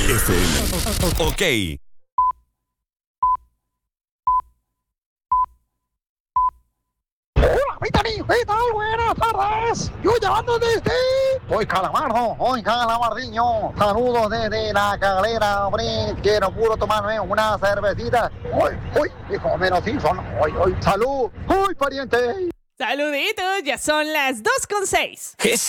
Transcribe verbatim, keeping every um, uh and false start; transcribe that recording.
F M. Ok. Hola, Brittany, ¿qué tal? Buenas tardes. Yo llamando desde... Soy Calamardo, soy Calamardiño. Saludos desde la Calera, hombre. Quiero puro tomarme una cervecita. Uy, uy, hijo menos Simpson. Uy, uy, salud. Uy, pariente. Saluditos, ya son las dos con seis.